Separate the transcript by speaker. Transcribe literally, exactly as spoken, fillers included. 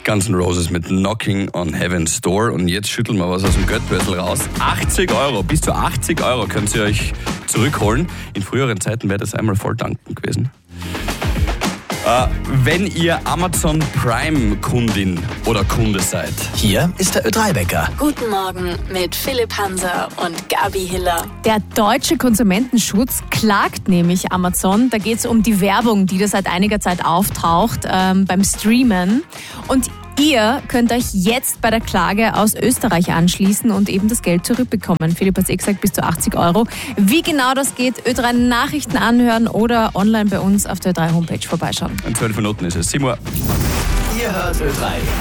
Speaker 1: Guns N' Roses mit Knocking on Heaven's Door. Und jetzt schütteln wir was aus dem Geldbörsel raus. achtzig Euro, bis zu achtzig Euro könnt ihr euch zurückholen. In früheren Zeiten wäre das einmal voll danken gewesen. Äh, wenn ihr Amazon Prime-Kundin oder Kunde seid.
Speaker 2: Hier ist der Ö drei Wecker.
Speaker 3: Guten Morgen mit Philipp Hanser und Gabi Hiller.
Speaker 4: Der deutsche Konsumentenschutz klagt nämlich Amazon. Da geht es um die Werbung, die da seit einiger Zeit auftaucht ähm, beim Streamen. Und ihr könnt euch jetzt bei der Klage aus Österreich anschließen und eben das Geld zurückbekommen. Philipp hat eh gesagt, bis zu achtzig Euro. Wie genau das geht, Ö drei Nachrichten anhören oder online bei uns auf der Ö drei Homepage vorbeischauen.
Speaker 1: In zwölf Minuten ist es sieben Uhr.
Speaker 2: Ihr hört Ö drei.